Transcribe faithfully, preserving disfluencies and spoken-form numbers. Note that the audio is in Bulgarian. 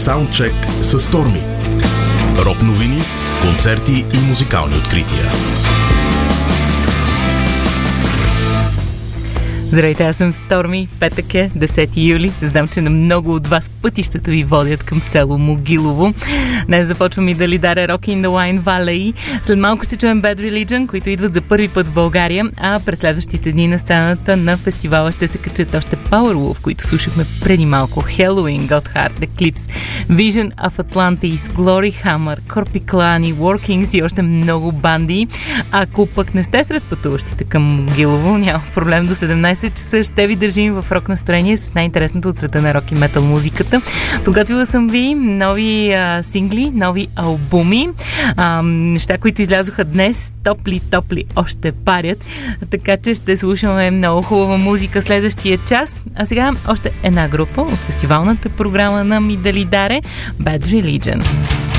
Саундчек с Stormy. Рок новини, концерти и музикални открития. Здравейте, аз съм Stormy. Петък е, десети юли. Знам, че на много от вас пътищата ви водят към село Могилово. Днес започвам и да ли даря Rock in the Wine Valley. След малко ще чуем Bad Religion, които идват за първи път в България, а през следващите дни на сцената на фестивала ще се качат още Powerwolf, които слушахме преди малко. Halloween, Gotthard, Eclipse, Vision of Atlantis, Glory Hammer, Korpiklani, Workings и още много банди. Ако пък не сте сред пътуващите към Могилово, няма проблем, до седемнайсет часа ще ви държим в рок настроение с най-интересното от света на рок и метал музиката. Подготвила съм ви нови а, сингли, нови албуми, а, неща, които излязоха днес, топли-топли още парят, така че ще слушаме много хубава музика следващия час. А сега още една група от фестивалната програма на Ми Дали Даре, Bad Religion.